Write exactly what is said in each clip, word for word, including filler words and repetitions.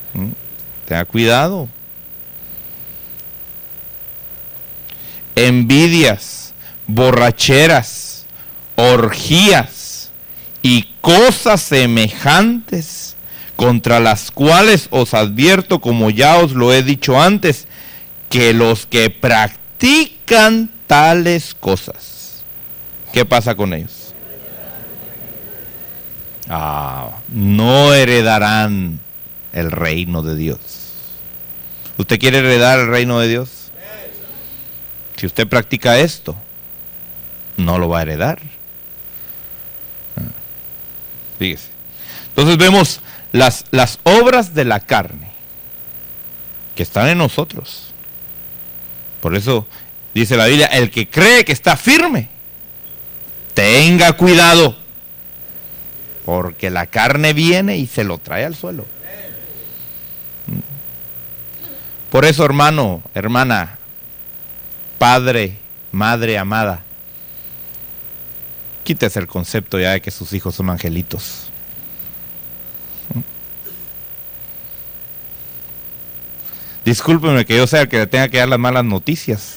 ¿Mm? Tenga cuidado. Envidias, borracheras, orgías y cosas semejantes, contra las cuales os advierto, como ya os lo he dicho antes, que los que practican tales cosas, ¿qué pasa con ellos? Ah, no heredarán el reino de Dios. ¿Usted quiere heredar el reino de Dios? Si usted practica esto, no lo va a heredar. Fíjese. Entonces vemos las, las obras de la carne que están en nosotros. Por eso dice la Biblia, el que cree que está firme, tenga cuidado, porque la carne viene y se lo trae al suelo. Por eso, hermano, hermana, padre, madre amada, quítese el concepto ya de que sus hijos son angelitos. Discúlpeme que yo sea el que le tenga que dar las malas noticias,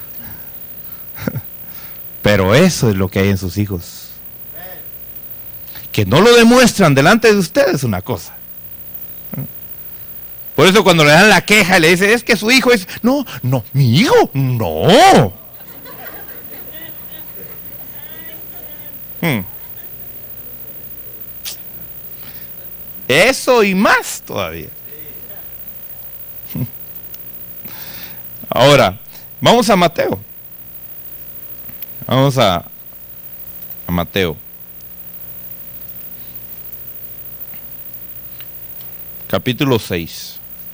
pero eso es lo que hay en sus hijos. Que no lo demuestran delante de ustedes es una cosa. Por eso cuando le dan la queja y le dicen, es que su hijo es... No, no, mi hijo, no. Hmm. Eso y más todavía. Ahora, vamos a Mateo. Vamos a, a Mateo. Capítulo seis.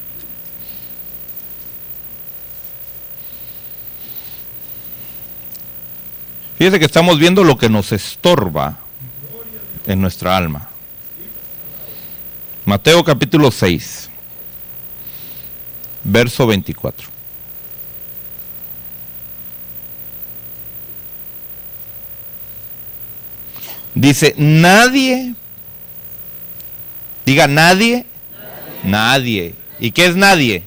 Fíjese que estamos viendo lo que nos estorba en nuestra alma. Mateo capítulo seis, verso veinticuatro. Dice, nadie, diga nadie, nadie. nadie. ¿Y qué es nadie?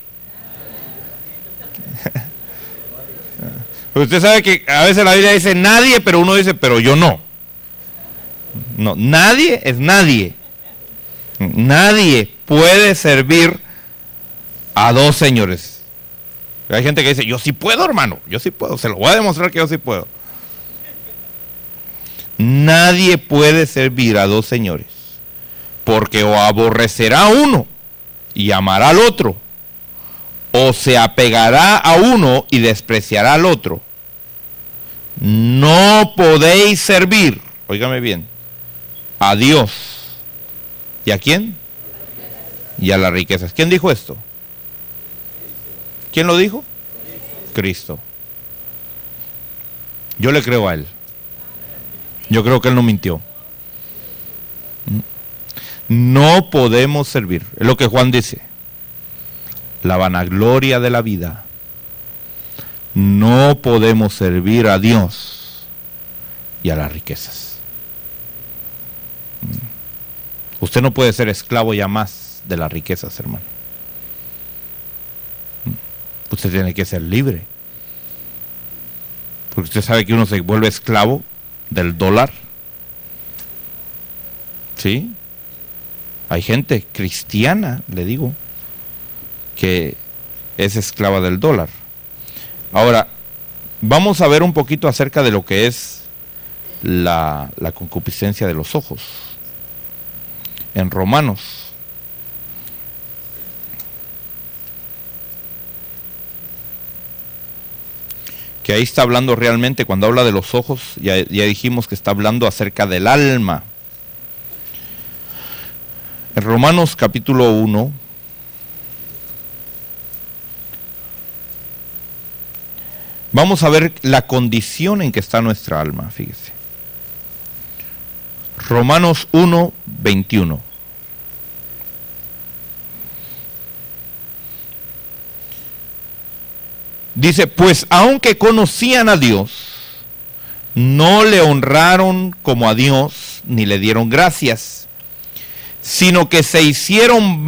Usted sabe que a veces la Biblia dice nadie, pero uno dice, pero yo no. No, nadie es nadie. Nadie puede servir a dos señores. Hay gente que dice, yo sí puedo, hermano, yo sí puedo, se lo voy a demostrar que yo sí puedo. Nadie puede servir a dos señores, porque o aborrecerá a uno y amará al otro, o se apegará a uno y despreciará al otro. No podéis servir, óigame bien, a Dios. ¿Y a quién? Y a las riquezas. ¿Quién dijo esto? ¿Quién lo dijo? Cristo. Yo le creo a Él. Yo creo que Él no mintió. No podemos servir. Es lo que Juan dice. La vanagloria de la vida. No podemos servir a Dios y a las riquezas. Usted no puede ser esclavo ya más de las riquezas, hermano. Usted tiene que ser libre. Porque usted sabe que uno se vuelve esclavo del dólar. ¿Sí? Hay gente cristiana, le digo, que es esclava del dólar. Ahora, vamos a ver un poquito acerca de lo que es la, la concupiscencia de los ojos. En Romanos. Que ahí está hablando realmente, cuando habla de los ojos, ya, ya dijimos que está hablando acerca del alma. En Romanos capítulo uno, vamos a ver la condición en que está nuestra alma, fíjese. Romanos uno, veintiuno. Dice, pues aunque conocían a Dios, no le honraron como a Dios, ni le dieron gracias, sino que se hicieron